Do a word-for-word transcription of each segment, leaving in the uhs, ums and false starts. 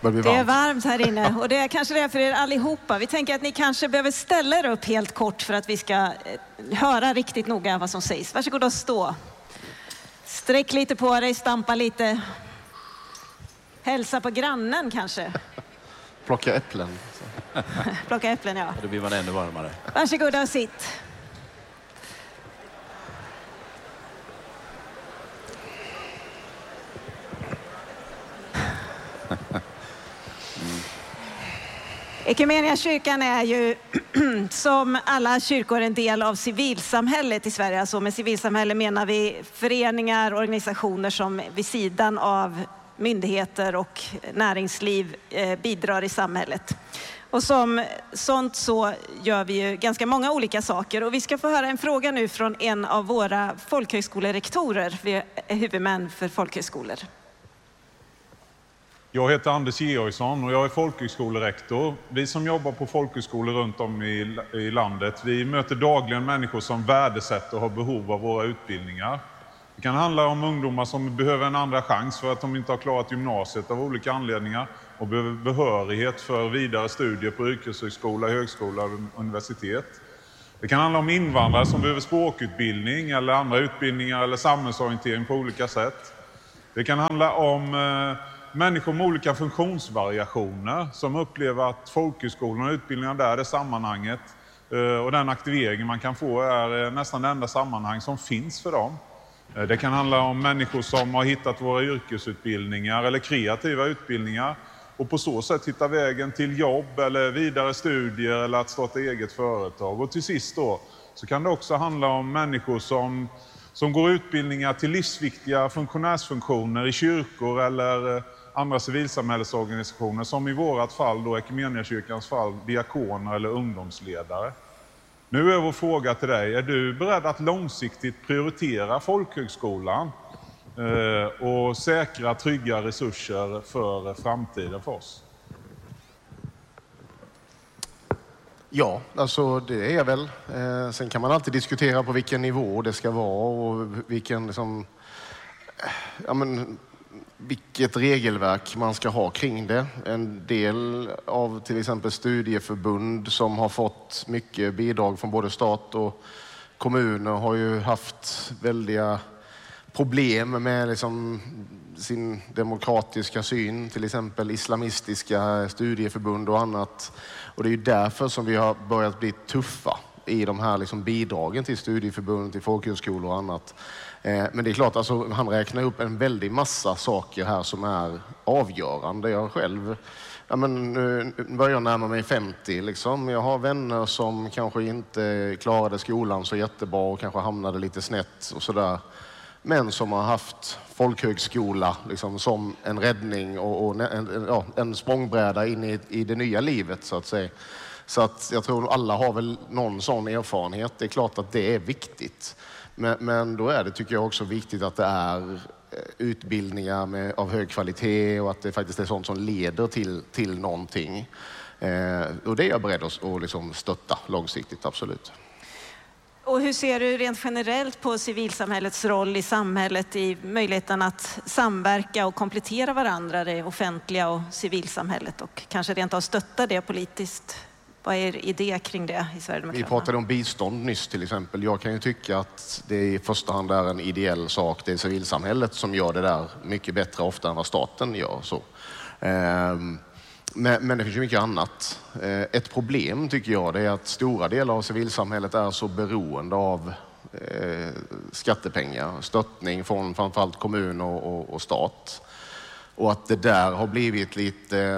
Det varmt. är varmt här inne och det är kanske det för er allihopa. Vi tänker att ni kanske behöver ställa er upp helt kort för att vi ska eh, höra riktigt noga vad som sägs. Varsågod och stå. Sträck lite på dig, stampa lite. Hälsa på grannen kanske. Plocka äpplen. Plocka äpplen, ja. Då blir man ännu varmare. Varsågod och sitt. Equmeniakyrkan är ju som alla kyrkor en del av civilsamhället i Sverige. Alltså med civilsamhälle menar vi föreningar, organisationer som vid sidan av myndigheter och näringsliv eh, bidrar i samhället. Och som sånt så gör vi ju ganska många olika saker. Och vi ska få höra en fråga nu från en av våra folkhögskolerektorer. Vi är huvudmän för folkhögskolor. Jag heter Anders Georgsson och jag är folkhögskolerektor. Vi som jobbar på folkhögskolor runt om i, i landet, vi möter dagligen människor som värdesätter och har behov av våra utbildningar. Det kan handla om ungdomar som behöver en andra chans för att de inte har klarat gymnasiet av olika anledningar och behöver behörighet för vidare studier på yrkeshögskola, högskola och universitet. Det kan handla om invandrare som behöver språkutbildning eller andra utbildningar eller samhällsorientering på olika sätt. Det kan handla om eh, människor med olika funktionsvariationer som upplever att folkhögskolan och utbildningarna där är sammanhanget eh, och den aktiveringen man kan få är eh, nästan det enda sammanhang som finns för dem. Eh, det kan handla om människor som har hittat våra yrkesutbildningar eller kreativa utbildningar och på så sätt hitta vägen till jobb eller vidare studier eller att starta eget företag. Och till sist då så kan det också handla om människor som, som går utbildningar till livsviktiga funktionärsfunktioner i kyrkor eller andra civilsamhällesorganisationer som i vårat fall då Equmeniakyrkans fall diakoner eller ungdomsledare. Nu är vår fråga till dig, är du beredd att långsiktigt prioritera folkhögskolan eh, och säkra trygga resurser för framtiden för oss? Ja, alltså det är jag väl. Eh, sen kan man alltid diskutera på vilken nivå det ska vara och vilken liksom, ja men, vilket regelverk man ska ha kring det. En del av till exempel studieförbund som har fått mycket bidrag från både stat och kommuner har ju haft väldiga problem med liksom sin demokratiska syn, till exempel islamistiska studieförbund och annat. Och det är ju därför som vi har börjat bli tuffa i de här liksom bidragen till studieförbund, till folkhögskolor och annat. Men det är klart, alltså, han räknar upp en väldig massa saker här som är avgörande. Jag själv, ja, men, nu börjar jag närma mig femtio. Liksom. Jag har vänner som kanske inte klarade skolan så jättebra och kanske hamnade lite snett och sådär. Men som har haft folkhögskola liksom, som en räddning och, och en, ja, en språngbräda in i, i det nya livet så att säga. Så att jag tror alla har väl någon sån erfarenhet. Det är klart att det är viktigt. Men, men då är det, tycker jag, också viktigt att det är utbildningar med, av hög kvalitet och att det faktiskt är sånt som leder till, till någonting. Eh, och det är jag beredd att, att liksom stötta långsiktigt, absolut. Och hur ser du rent generellt på civilsamhällets roll i samhället i möjligheten att samverka och komplettera varandra, det offentliga och civilsamhället och kanske rent av stötta det politiskt? Vad är er idé kring det i Sverigedemokraterna? Vi pratade om bistånd nyss till exempel. Jag kan ju tycka att det i första hand är en ideell sak. Det är civilsamhället som gör det där mycket bättre ofta än vad staten gör. Så. Men, men det finns ju mycket annat. Ett problem tycker jag det är att stora delar av civilsamhället är så beroende av skattepengar, stöttning från framförallt kommun och, och, och stat. Och att det där har blivit lite...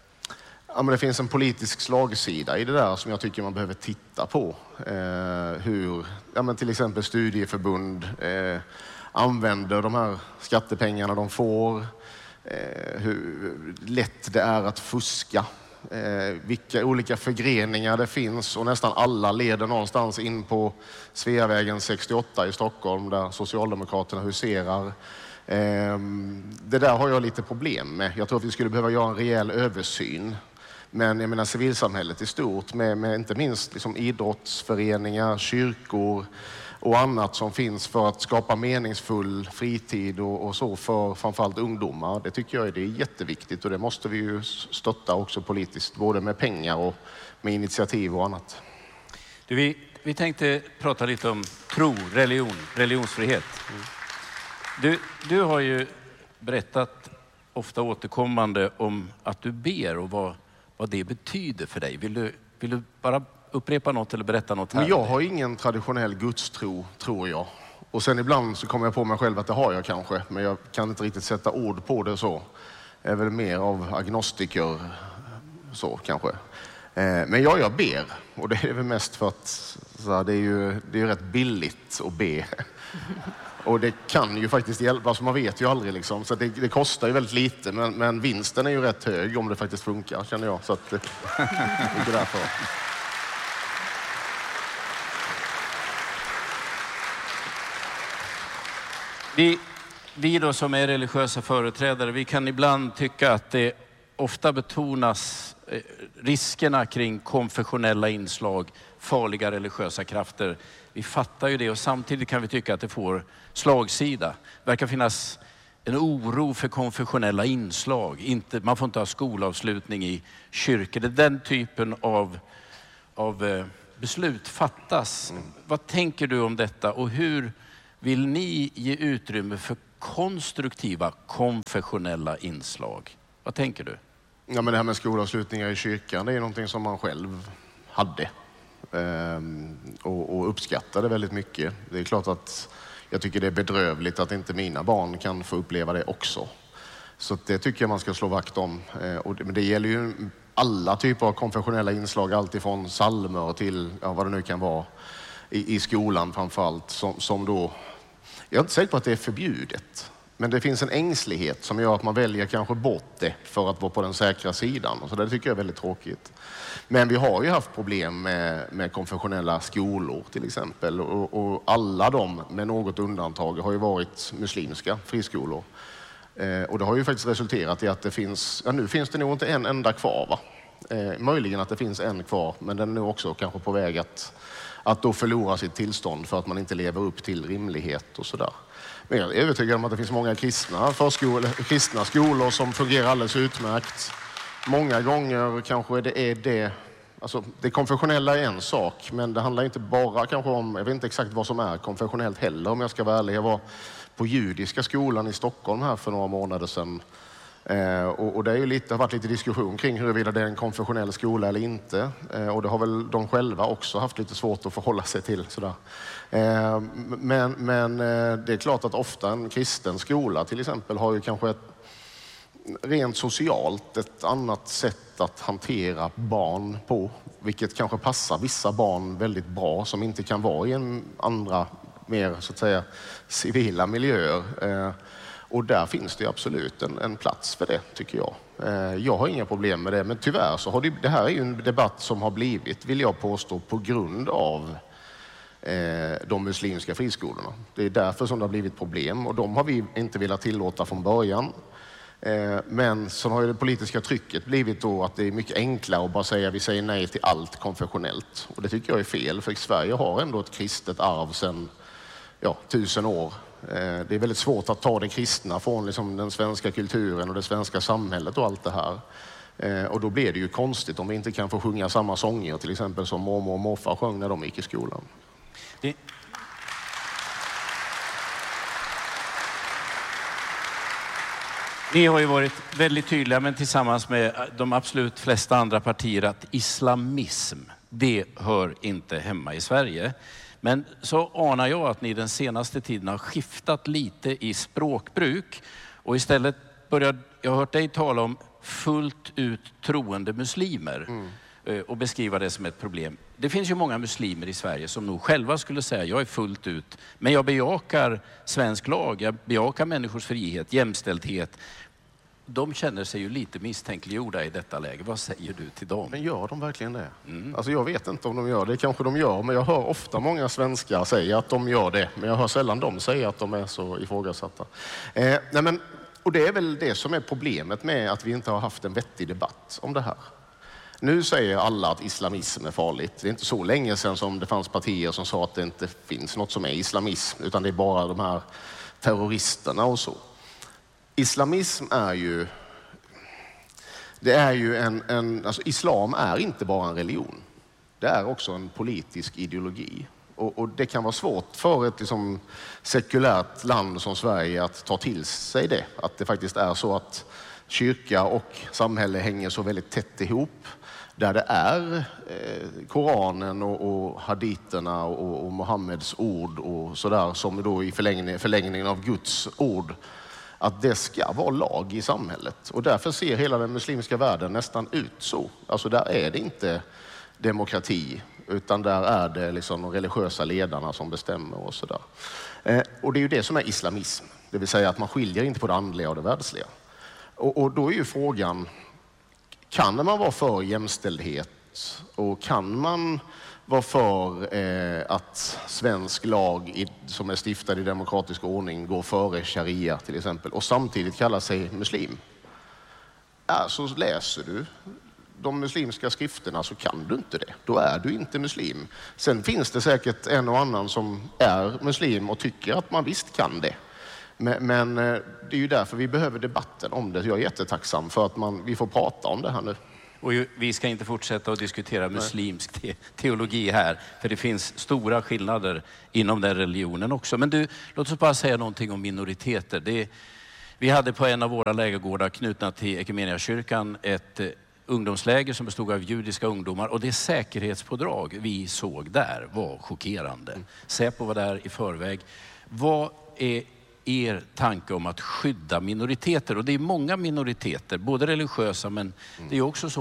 Ja, men det finns en politisk slagsida i det där som jag tycker man behöver titta på. Eh, hur ja, men till exempel studieförbund eh, använder de här skattepengarna de får. Eh, hur lätt det är att fuska. Eh, vilka olika förgreningar det finns. Och nästan alla leder någonstans in på Sveavägen sextioåtta i Stockholm där Socialdemokraterna huserar. Eh, det där har jag lite problem med. Jag tror att vi skulle behöva göra en rejäl översyn. Men jag menar civilsamhället i stort med, med inte minst liksom idrottsföreningar, kyrkor och annat som finns för att skapa meningsfull fritid och, och så för framförallt ungdomar. Det tycker jag är, det är jätteviktigt och det måste vi ju stötta också politiskt, både med pengar och med initiativ och annat. Du, vi, vi tänkte prata lite om tro, religion, religionsfrihet. Mm. Du, du har ju berättat ofta återkommande om att du ber och vad, vad det betyder för dig. Vill du, vill du bara upprepa något eller berätta något här? Men jag har ingen traditionell gudstro, tror jag. Och sen ibland så kommer jag på mig själv att det har jag kanske. Men jag kan inte riktigt sätta ord på det så. Jag är väl mer av agnostiker så kanske. Men ja, jag ber. Och det är väl mest för att så här, det är ju det är rätt billigt att be. Och det kan ju faktiskt hjälpa, alltså man vet ju aldrig liksom. Så det, det kostar ju väldigt lite, men, men vinsten är ju rätt hög om det faktiskt funkar, känner jag. Så att det är därför. Vi, vi då som är religiösa företrädare, vi kan ibland tycka att det ofta betonas eh, riskerna kring konfessionella inslag, farliga religiösa krafter. Vi fattar ju det och samtidigt kan vi tycka att det får slagsida. Det verkar finnas en oro för konfessionella inslag. Inte, man får inte ha skolavslutning i kyrkor. Det är den typen av, av eh, beslut fattas. Mm. Vad tänker du om detta och hur vill ni ge utrymme för konstruktiva konfessionella inslag? Vad tänker du? Ja, men det här med skolavslutningar i kyrkan, det är någonting som man själv hade. Ehm, och, och uppskattade väldigt mycket. Det är klart att jag tycker det är bedrövligt att inte mina barn kan få uppleva det också. Så det tycker jag man ska slå vakt om. Ehm, och det, men det gäller ju alla typer av konfessionella inslag, alltifrån psalmer till ja, vad det nu kan vara i, i skolan framförallt. Som, som då, jag är inte säker på att det är förbjudet. Men det finns en ängslighet som gör att man väljer kanske bort det för att vara på den säkra sidan. Så det tycker jag är väldigt tråkigt. Men vi har ju haft problem med, med konfessionella skolor till exempel. Och, och alla de med något undantag har ju varit muslimska friskolor. Eh, och det har ju faktiskt resulterat i att det finns, ja nu finns det nog inte en enda kvar va? Eh, möjligen att det finns en kvar, men den är nog också kanske på väg att, att då förlora sitt tillstånd för att man inte lever upp till rimlighet och sådär. Men jag är övertygad om att det finns många kristna, förskolor, kristna skolor som fungerar alldeles utmärkt. Många gånger kanske det är det, alltså det konfessionella är en sak, men det handlar inte bara kanske om, jag vet inte exakt vad som är konfessionellt heller om jag ska vara ärlig. Jag var på judiska skolan i Stockholm här för några månader sedan. Eh, och, och det är ju lite, har varit lite diskussion kring huruvida det är en konfessionell skola eller inte. Eh, och det har väl de själva också haft lite svårt att förhålla sig till. Sådär. Eh, men men eh, det är klart att ofta en kristen skola till exempel har ju kanske ett rent socialt ett annat sätt att hantera barn på. Vilket kanske passar vissa barn väldigt bra som inte kan vara i en andra mer så att säga civila miljöer. Eh, Och där finns det absolut en, en plats för det, tycker jag. Eh, jag har inga problem med det, men tyvärr så har det, det här är ju en debatt som har blivit, vill jag påstå, på grund av eh, de muslimska friskolorna. Det är därför som det har blivit problem och de har vi inte velat tillåta från början. Eh, men så har ju det politiska trycket blivit då att det är mycket enklare att bara säga vi säger nej till allt konfessionellt. Och det tycker jag är fel, för Sverige har ändå ett kristet arv sedan ja, tusen år. Det är väldigt svårt att ta det kristna från liksom den svenska kulturen och det svenska samhället och allt det här. Och då blir det ju konstigt om vi inte kan få sjunga samma sånger till exempel som mormor och morfar sjöng när de gick i skolan. Det... Ni har ju varit väldigt tydliga, men tillsammans med de absolut flesta andra partier, att islamism, det hör inte hemma i Sverige. Men så anar jag att ni den senaste tiden har skiftat lite i språkbruk och istället börjat, jag har hört dig tala om fullt ut troende muslimer mm. och beskriva det som ett problem. Det finns ju många muslimer i Sverige som nog själva skulle säga jag är fullt ut, men jag bejakar svensk lag, jag bejakar människors frihet, jämställdhet. De känner sig ju lite misstänkliggjorda i detta läge. Vad säger du till dem? Men gör de verkligen det? Mm. Alltså jag vet inte om de gör det. Kanske de gör, men jag hör ofta många svenskar säga att de gör det. Men jag hör sällan de säga att de är så ifrågasatta. Eh, nej men, och det är väl det som är problemet med att vi inte har haft en vettig debatt om det här. Nu säger alla att islamism är farligt. Det är inte så länge sedan som det fanns partier som sa att det inte finns något som är islamism, utan det är bara de här terroristerna och så. Islamism är ju, det är ju en, en alltså islam är inte bara en religion. Det är också en politisk ideologi. Och, och det kan vara svårt för ett liksom, sekulärt land som Sverige att ta till sig det. Att det faktiskt är så att kyrka och samhälle hänger så väldigt tätt ihop. Där det är eh, Koranen och, och haditerna och, och Mohammeds ord och sådär som då i förlängning, förlängningen av Guds ord. Att det ska vara lag i samhället. Och därför ser hela den muslimska världen nästan ut så. Alltså där är det inte demokrati, utan där är det liksom de religiösa ledarna som bestämmer och sådär. Eh, och det är ju det som är islamism. Det vill säga att man skiljer inte på det andliga och det världsliga. Och, och då är ju frågan, kan man vara för jämställdhet och kan man vara för eh, att svensk lag i, som är stiftad i demokratisk ordning går före sharia till exempel och samtidigt kalla sig muslim? Ja, så läser du de muslimska skrifterna så kan du inte det. Då är du inte muslim. Sen finns det säkert en och annan som är muslim och tycker att man visst kan det. Men, men det är ju därför vi behöver debatten om det. Jag är jättetacksam för att man, vi får prata om det här nu. Och vi ska inte fortsätta att diskutera muslimsk te- teologi här, för det finns stora skillnader inom den religionen också. Men du, låt oss bara säga någonting om minoriteter. Det, vi hade på en av våra lägergårdar knutna till Equmeniakyrkan ett ungdomsläger som bestod av judiska ungdomar, och det säkerhetspådrag vi såg där var chockerande. Mm. Säpo var där i förväg. Vad är er tanke om att skydda minoriteter? Och det är många minoriteter, både religiösa, men mm. det är också så